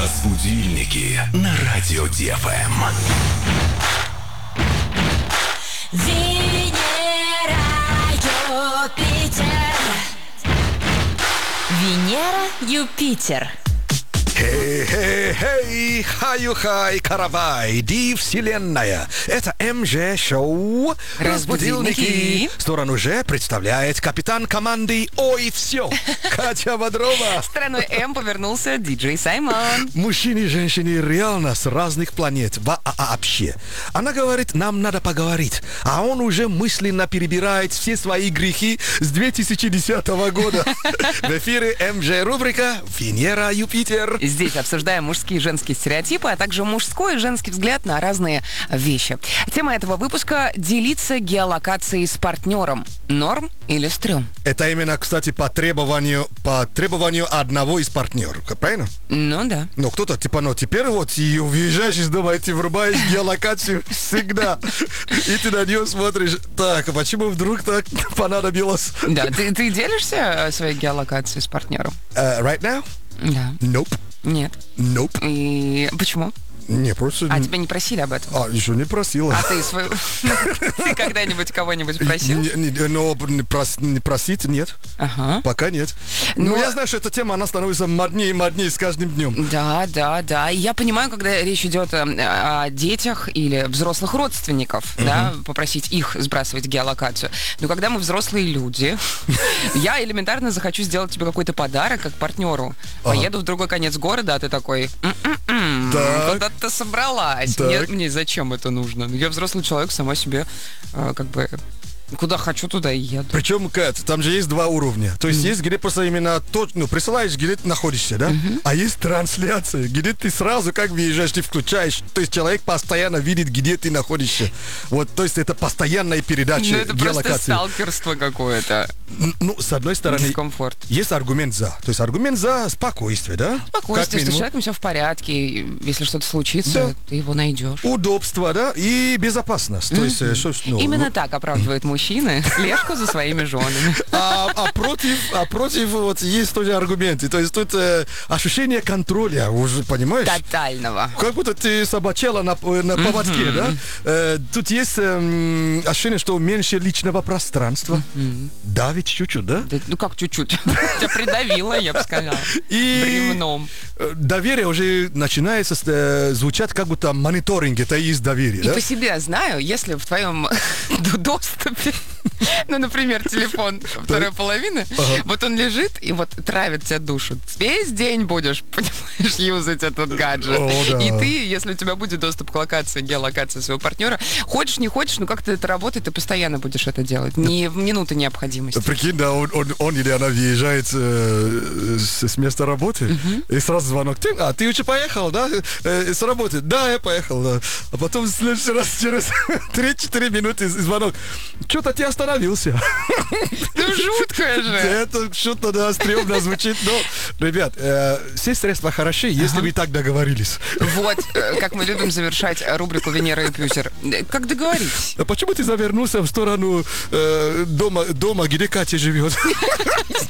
Разбудильники на радио ДФМ. Венера, Юпитер. Венера, Юпитер. Хей-хей-хей, хаю-хай, каравай, ди вселенная. Это МЖ-шоу «Разбудилники». Сторону Ж представляет капитан команды «Ой, все» Катя Бодрова. Стороной М повернулся диджей Саймон. Мужчины и женщины реально с разных планет вообще. Она говорит, нам надо поговорить. А он уже мысленно перебирает все свои грехи с 2010 года. В эфире МЖ-рубрика «Венера, Юпитер». Здесь обсуждаем мужские и женские стереотипы, а также мужской и женский взгляд на разные вещи. Тема этого выпуска — делиться геолокацией с партнером. Норм или стрём? Это именно, кстати, по требованию одного из партнеров, правильно? Ну да. Ну, кто-то, теперь вот и уезжаешь из дома, и ты врубаешь геолокацию всегда. И ты на нее смотришь. Так, а почему вдруг так понадобилось? Да, ты делишься своей геолокацией с партнером? Right now? Да. Nope. Нет. Nope. И почему? Не, просто... А тебя не просили об этом? еще не просила. А ты свою... Ты когда-нибудь кого-нибудь просил? Но не просить нет. Ага. Пока нет. Но я знаю, что эта тема, она становится моднее и моднее с каждым днем. Да. И я понимаю, когда речь идет о детях или взрослых родственников, да, попросить их сбрасывать геолокацию. Но когда мы взрослые люди, я элементарно захочу сделать тебе какой-то подарок как партнеру. Поеду в другой конец города, а ты такой... Куда ты собралась? Мне зачем это нужно? Я взрослый человек, сама себе куда хочу, туда и еду. Причем, Кат, там же есть два уровня. То есть есть, где просто именно присылаешь, где ты находишься, да? А есть трансляция, где ты сразу как въезжаешь, ты включаешь. То есть человек постоянно видит, где ты находишься. Вот, то есть это постоянная передача это геолокации. Просто сталкерство какое-то. С одной стороны, дискомфорт. Есть аргумент за. То есть аргумент за спокойствие, да? Спокойствие, что с человеком все в порядке. И если что-то случится, ты его найдешь. Удобство, да? И безопасность. То есть, именно так оправдывают мужчины слежку за своими женами. А против вот есть тоже аргументы. То есть тут ощущение контроля, уже понимаешь? Тотального. Как будто ты собачела на поводке, да? Тут есть ощущение, что меньше личного пространства. Давит чуть-чуть, да? Ну как чуть-чуть? Тебя придавило, я бы сказала. И бревном. Доверие уже начинается звучать, как будто мониторинг, это и есть доверие, да? И по себе знаю, если в твоем доступе, например, телефон второй половины, вот он лежит и вот травит тебе душу. Весь день будешь, понимаешь, юзать этот гаджет. И ты, если у тебя будет доступ к локации, геолокации своего партнера, хочешь, не хочешь, но как-то это работает, ты постоянно будешь это делать. Не в минуты необходимости. Прикинь, да, он или она въезжает с места работы, и сразу звонок. Ты уже поехал, да? С работы? Да, я поехал, да. А потом в следующий раз через 3-4 минуты звонок. Что-то ты остановился. Ну, жутко же. Это что-то, да, стрёмно звучит. Но, ребят, все средства хороши, если вы так договорились. Вот, как мы любим завершать рубрику «Венера и Юпитер». Как договорились? А почему ты завернулся в сторону дома, где Катя живет?